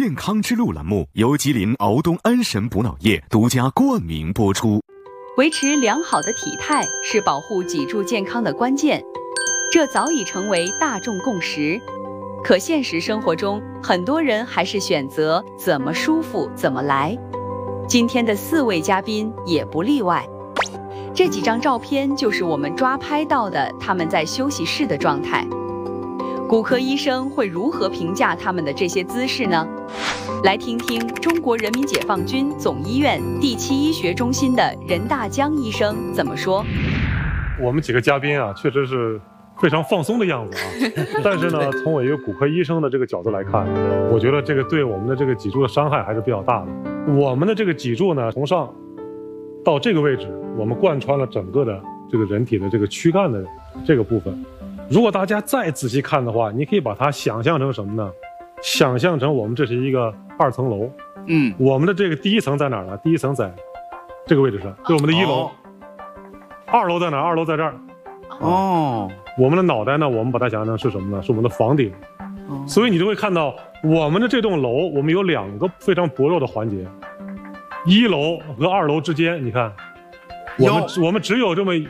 健康之路栏目由吉林敖东安神补脑液独家冠名播出。 维持良好的体态是保护脊柱健康的关键，这早已成为大众共识。可现实生活中，很多人还是选择怎么舒服怎么来。今天的4位嘉宾也不例外。这几张照片就是我们抓拍到的他们在休息室的状态。骨科医生会如何评价他们的这些姿势呢？来听听中国人民解放军总医院第7医学中心的任大江医生怎么说。 我们几个嘉宾啊，确实是非常放松的样子啊。但是呢，从我一个骨科医生的这个角度来看，我觉得这个对我们的这个脊柱的伤害还是比较大的。我们的这个脊柱呢，从上到这个位置，我们贯穿了整个的这个人体的这个躯干的这个部分。如果大家再仔细看的话，你可以把它想象成什么呢？想象成我们这是一个2层楼，我们的这个第1层在哪儿呢？第1层在这个位置上，就是我们的1楼。2楼在哪儿？2楼在这儿。我们的脑袋呢，我们把它想象成是什么呢？是我们的房顶。所以你就会看到我们的这栋楼，我们有2个非常薄弱的环节。1楼和2楼之间，你看，我们只有这么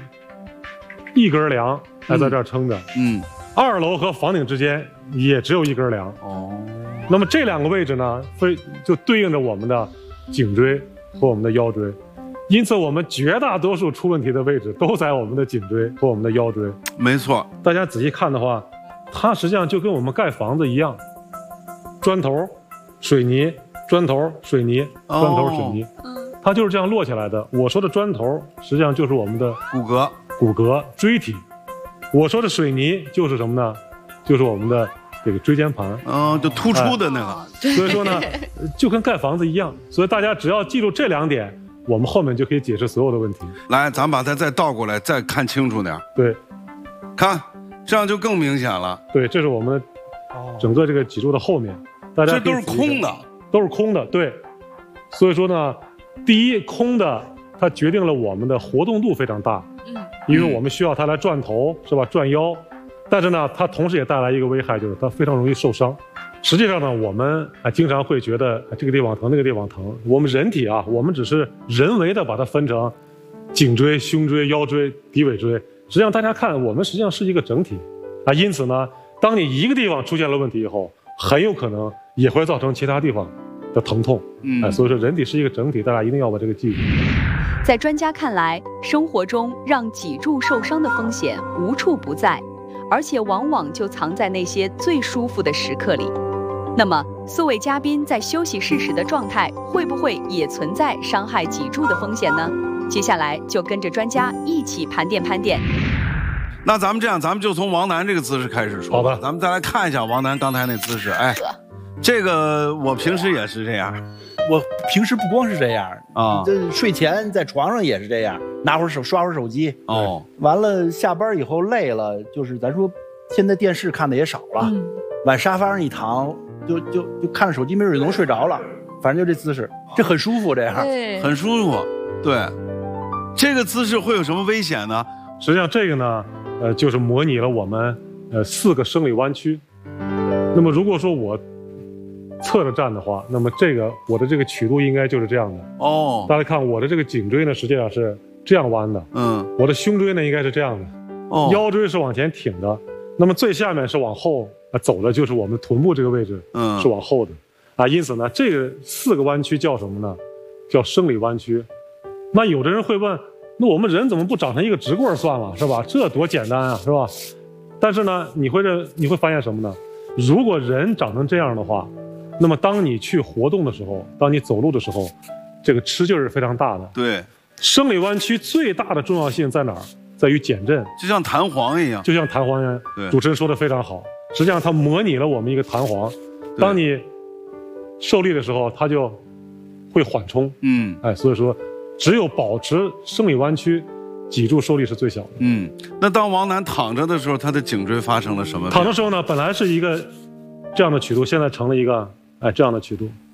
1根梁还在这儿撑着。2楼和房顶之间也只有1根梁。那么这2个位置呢，就对应着我们的颈椎和我们的腰椎。因此我们绝大多数出问题的位置都在我们的颈椎和我们的腰椎。 没错， 大家仔细看的话，它实际上就跟我们盖房子一样，砖头、水泥，砖头、水泥，砖头、水泥，它就是这样摞起来的。我说的砖头实际上就是我们的骨骼椎体，我说的水泥就是什么呢？就是我们的这个椎间盘， 就突出的那个。 所以说呢，就跟盖房子一样。所以大家只要记住这2点，我们后面就可以解释所有的问题。 来，咱把它再倒过来，再看清楚点。 对， 看，这样就更明显了。 对，这是我们整个这个脊柱的后面，大家这都是空的， 都是空的。对，所以说呢，第一，空的它决定了我们的活动度非常大，因为我们需要它来转头，是吧？转腰，但是呢，它同时也带来一个危害，就是它非常容易受伤。实际上呢，我们经常会觉得这个地方疼，那个地方疼。我们人体啊，我们只是人为的把它分成颈椎、胸椎、腰椎、骶尾椎。实际上大家看，我们实际上是一个整体啊。因此呢，当你一个地方出现了问题以后，很有可能也会造成其他地方的疼痛。所以说人体是一个整体，大家一定要把这个记住。 在专家看来，生活中让脊柱受伤的风险无处不在，而且往往就藏在那些最舒服的时刻里。那么4位嘉宾在休息室时的状态会不会也存在伤害脊柱的风险呢？接下来就跟着专家一起盘点盘点。 那咱们这样，咱们就从王楠这个姿势开始说。 好吧， 咱们再来看一下王楠刚才那姿势。这个我平时也是这样。 我平时不光是这样啊， 这睡前在床上也是这样，拿会儿手刷会儿手机。完了下班以后累了，就是咱说现在电视看的也少了，往沙发上一躺，就看着手机，没准就能睡着了。反正就这姿势，这很舒服，这样很舒服。对，这个姿势会有什么危险呢？ 实际上这个呢，就是模拟了我们4个生理弯曲。那么如果说我侧着站的话，那么我的这个曲度应该就是这样的。大家看我的这个颈椎呢，实际上是这样弯的。我的胸椎呢应该是这样的。腰椎是往前挺的。那么最下面是往后走的，就是我们臀部这个位置，是往后的因此呢，这个4个弯曲叫什么呢？叫生理弯曲。那有的人会问，那我们人怎么不长成一个直棍算了，是吧？这多简单啊，是吧？但是呢，你会发现什么呢？如果人长成这样的话，那么当你去活动的时候，当你走路的时候，这个吃劲儿是非常大的。 对， 生理弯曲最大的重要性在哪儿？在于减震， 就像弹簧一样。 就像弹簧一样。主持人说的非常好，实际上它模拟了我们一个弹簧。当你受力的时候，它就会缓冲。所以说，只有保持生理弯曲，脊柱受力是最小的。 那当王楠躺着的时候，他的颈椎发生了什么？ 躺的时候呢，本来是一个这样的曲度，现在成了一个这样的曲度。